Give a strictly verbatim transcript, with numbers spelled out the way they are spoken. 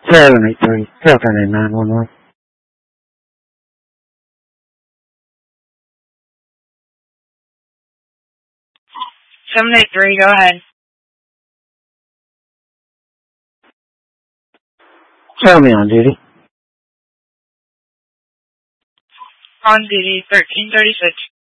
seven eight three, Falcon at nine one one. seven eight three, go ahead. Tell me on duty. On duty, thirteen thirty-six.